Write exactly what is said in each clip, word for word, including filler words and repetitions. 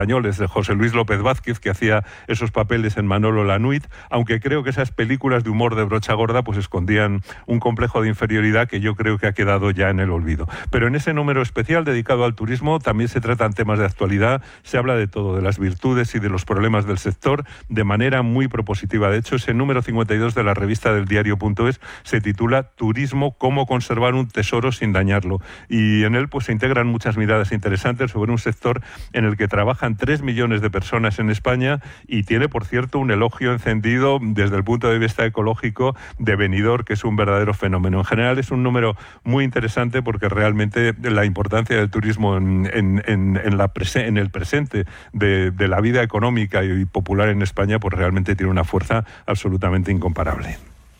españoles de José Luis López Vázquez, que hacía esos papeles en Manolo Lanuit, aunque creo que esas películas de humor de brocha gorda pues escondían un complejo de inferioridad que yo creo que ha quedado ya en el olvido. Pero en ese número especial dedicado al turismo también se tratan temas de actualidad, se habla de todo, de las virtudes y de los problemas del sector, de manera muy propositiva. De hecho, ese número cincuenta y dos de la revista del diario punto es se titula Turismo, cómo conservar un tesoro sin dañarlo. Y en él pues se integran muchas miradas interesantes sobre un sector en el que trabajan tres millones de personas en España y tiene, por cierto, un elogio encendido desde el punto de vista ecológico de Benidorm, que es un verdadero fenómeno. En general es un número muy interesante porque realmente la importancia del turismo en, en, en, en, la prese- en el presente de, de la vida económica y popular en España pues realmente tiene una fuerza absolutamente incomparable.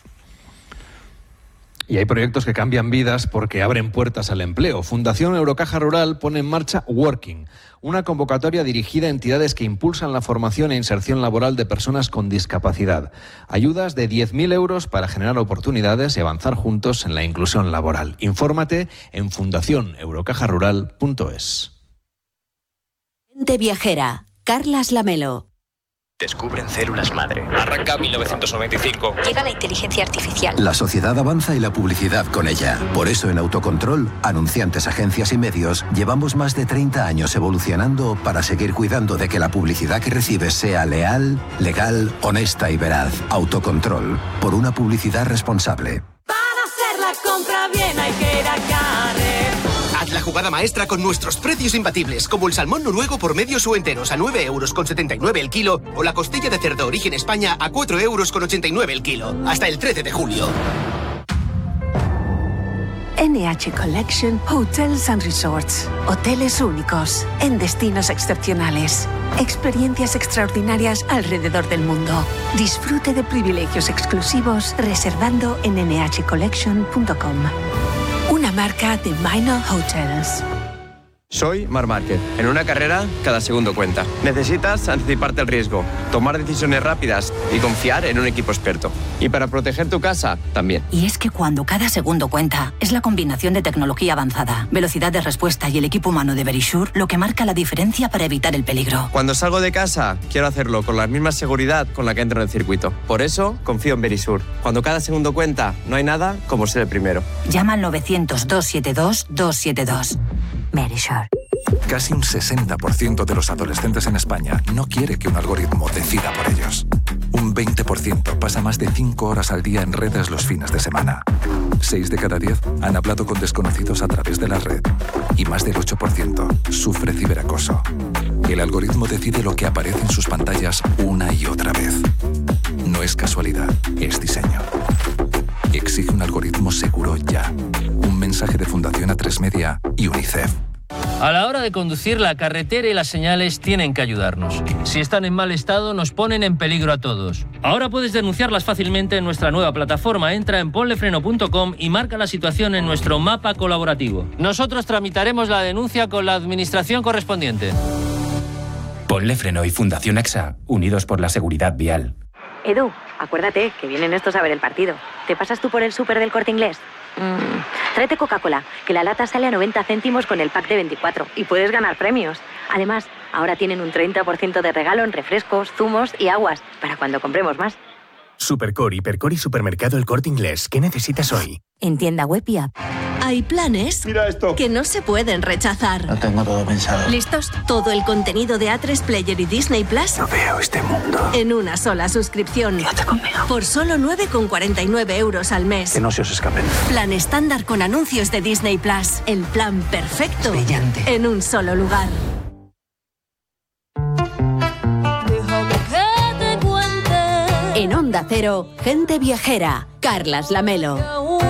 Y hay proyectos que cambian vidas porque abren puertas al empleo. Fundación Eurocaja Rural pone en marcha Working, una convocatoria dirigida a entidades que impulsan la formación e inserción laboral de personas con discapacidad. Ayudas de diez mil euros para generar oportunidades y avanzar juntos en la inclusión laboral. Infórmate en fundación eurocaja rural punto es. Gente viajera, Carlas Lamelo. Descubren células madre. Arranca mil novecientos noventa y cinco. Llega la inteligencia artificial. La sociedad avanza y la publicidad con ella. Por eso en Autocontrol, anunciantes, agencias y medios, llevamos más de treinta años evolucionando para seguir cuidando de que la publicidad que recibes sea leal, legal, honesta y veraz. Autocontrol, por una publicidad responsable. Para hacer la compra bien hay que ir a Carrefour. Haz la jugada maestra con nuestros precios imbatibles, como el salmón noruego por medios o enteros a nueve euros con setenta y nueve el kilo o la costilla de cerdo origen España a cuatro euros con ochenta y nueve el kilo. Hasta el trece de julio. N H Collection Hotels and Resorts. Hoteles únicos, en destinos excepcionales. Experiencias extraordinarias alrededor del mundo. Disfrute de privilegios exclusivos reservando en ene hache collection punto com. Una marca de Minor Hotels. Soy Marc Márquez. En una carrera, cada segundo cuenta. Necesitas anticiparte al riesgo, tomar decisiones rápidas y confiar en un equipo experto. Y para proteger tu casa, también. Y es que cuando cada segundo cuenta, es la combinación de tecnología avanzada, velocidad de respuesta y el equipo humano de Verisure lo que marca la diferencia para evitar el peligro. Cuando salgo de casa, quiero hacerlo con la misma seguridad con la que entro en el circuito. Por eso, confío en Verisure. Cuando cada segundo cuenta, no hay nada como ser el primero. Llama al novecientos, doscientos setenta y dos, doscientos setenta y dos. Verisure. Casi un sesenta por ciento de los adolescentes en España no quiere que un algoritmo decida por ellos. Un veinte por ciento pasa más de cinco horas al día en redes los fines de semana. seis de cada diez han hablado con desconocidos a través de la red. Y más del ocho por ciento sufre ciberacoso. El algoritmo decide lo que aparece en sus pantallas una y otra vez. No es casualidad, es diseño. Exige un algoritmo seguro ya. Un mensaje de Fundación A tres Media y UNICEF. A la hora de conducir, la carretera y las señales tienen que ayudarnos. Si están en mal estado, nos ponen en peligro a todos. Ahora puedes denunciarlas fácilmente en nuestra nueva plataforma. Entra en ponlefreno punto com y marca la situación en nuestro mapa colaborativo. Nosotros tramitaremos la denuncia con la administración correspondiente. Ponle Freno y Fundación AXA, unidos por la seguridad vial. Edu, acuérdate que vienen estos a ver el partido. ¿Te pasas tú por el súper del Corte Inglés? Mm, tráete Coca-Cola, que la lata sale a noventa céntimos con el pack de veinticuatro y puedes ganar premios. Además, ahora tienen un treinta por ciento de regalo en refrescos, zumos y aguas, para cuando compremos más. Supercore, Hipercore y Supermercado El Corte Inglés. ¿Qué necesitas hoy? En tienda web y app. Hay planes Mira esto. que no se pueden rechazar. Lo tengo todo pensado. ¿Listos? Todo el contenido de A tres Player y Disney Plus. No veo este mundo. En una sola suscripción. Quédate conmigo. Por solo nueve con cuarenta y nueve euros al mes. Que no se os escapen. Plan estándar con anuncios de Disney Plus. El plan perfecto. Es brillante. En un solo lugar. En Onda Cero, Gente Viajera, Carlas Lamelo.